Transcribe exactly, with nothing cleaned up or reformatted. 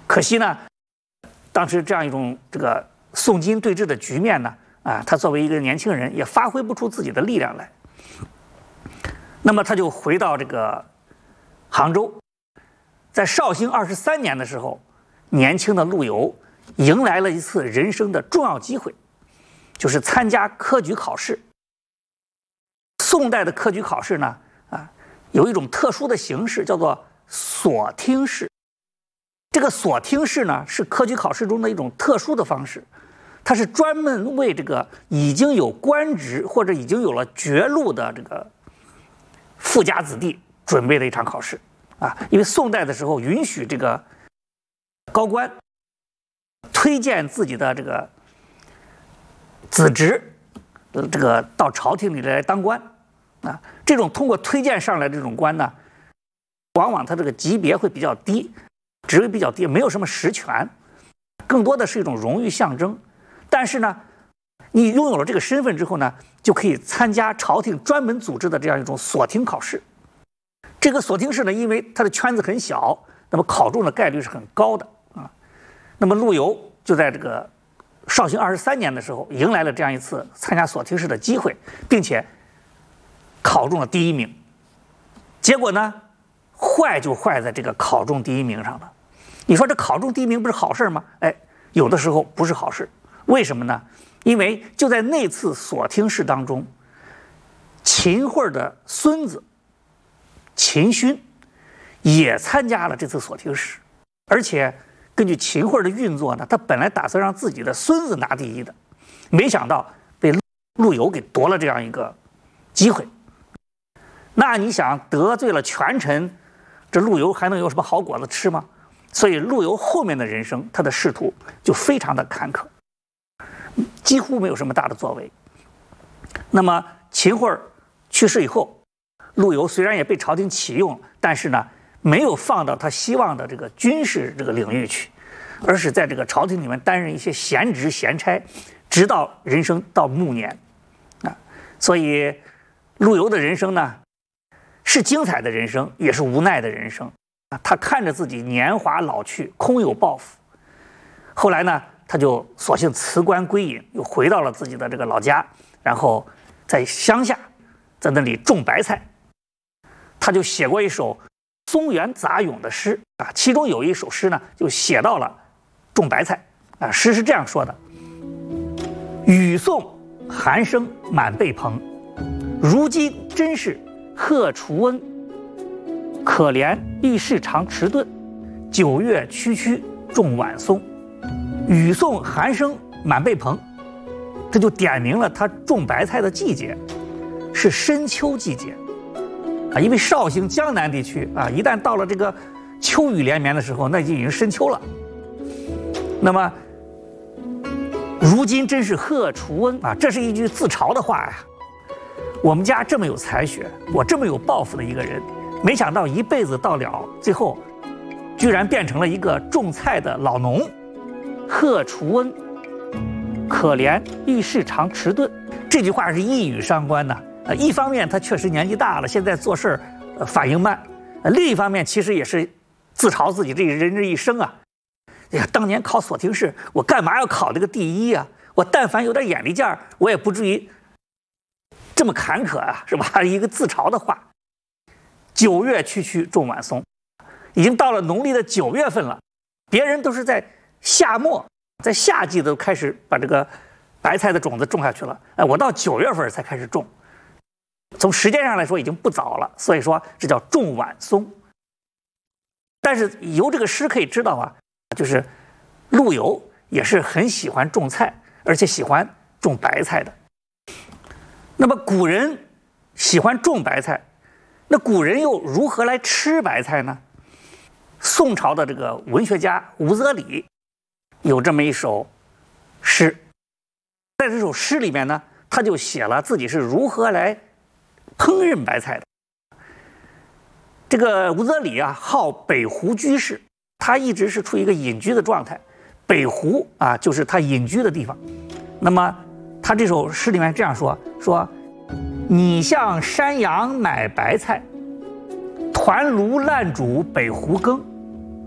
可惜呢，当时这样一种这个宋金对峙的局面呢，啊，他作为一个年轻人也发挥不出自己的力量来。那么他就回到这个杭州，在绍兴二十三年的时候，年轻的陆游迎来了一次人生的重要机会，就是参加科举考试。宋代的科举考试呢，啊，有一种特殊的形式，叫做所听试。这个所听试呢，是科举考试中的一种特殊的方式，它是专门为这个已经有官职或者已经有了爵禄的这个富家子弟准备的一场考试啊。因为宋代的时候允许这个高官推荐自己的这个子侄，呃，这个到朝廷里来当官啊。这种通过推荐上来的这种官呢，往往他这个级别会比较低，职位比较低，没有什么实权，更多的是一种荣誉象征。但是呢，你拥有了这个身份之后呢，就可以参加朝廷专门组织的这样一种所听考试。这个所听试呢，因为它的圈子很小，那么考中的概率是很高的啊。那么陆游就在这个绍兴二十三年的时候，迎来了这样一次参加所听试的机会，并且考中了第一名。结果呢，坏就坏在这个考中第一名上了。你说这考中第一名不是好事吗？哎，有的时候不是好事。为什么呢？因为就在那次所听试当中，秦桧的孙子秦勋也参加了这次所听试，而且根据秦桧的运作呢，他本来打算让自己的孙子拿第一的，没想到被陆游给夺了这样一个机会。那你想得罪了权臣，这陆游还能有什么好果子吃吗？所以陆游后面的人生，他的仕途就非常的坎坷，几乎没有什么大的作为。那么秦桧去世以后，陆游虽然也被朝廷启用，但是呢，没有放到他希望的这个军事这个领域去，而是在这个朝廷里面担任一些闲职闲差，直到人生到暮年啊。所以陆游的人生呢，是精彩的人生，也是无奈的人生啊。他看着自己年华老去，空有抱负。后来呢，他就索性辞官归隐，又回到了自己的这个老家，然后在乡下，在那里种白菜。他就写过一首松原杂咏的诗啊，其中有一首诗呢，就写到了种白菜啊。诗是这样说的：雨送寒声满被棚，如今真是贺除翁。可怜遇事常迟钝，九月区区种晚松。雨送寒声满被棚，这就点明了他种白菜的季节是深秋季节啊。因为绍兴江南地区啊，一旦到了这个秋雨连绵的时候，那就已经深秋了。那么如今真是贺除翁啊，这是一句自嘲的话呀。我们家这么有才学，我这么有抱负的一个人，没想到一辈子到了最后，居然变成了一个种菜的老农。贺除翁，可怜遇事常迟钝。这句话是一语双关呐。呃，一方面他确实年纪大了，现在做事呃反应慢；呃，另一方面其实也是自嘲自己这人这一生啊。哎呀，当年考所听试，我干嘛要考这个第一啊？我但凡有点眼力劲儿，我也不至于这么坎坷啊，是吧？一个自嘲的话。九月区区种晚松，已经到了农历的九月份了，别人都是在夏末，在夏季都开始把这个白菜的种子种下去了，哎，我到九月份才开始种，从时间上来说已经不早了，所以说这叫种晚松。但是由这个诗可以知道啊，就是陆游也是很喜欢种菜，而且喜欢种白菜的。那么古人喜欢种白菜，那古人又如何来吃白菜呢？宋朝的这个文学家吴则礼有这么一首诗，在这首诗里面呢，他就写了自己是如何来烹饪白菜的。这个吴则礼啊，号北湖居士，他一直是处于一个隐居的状态。北湖啊，就是他隐居的地方。那么他这首诗里面这样说：说你向山阳买白菜，团炉烂煮北湖羹。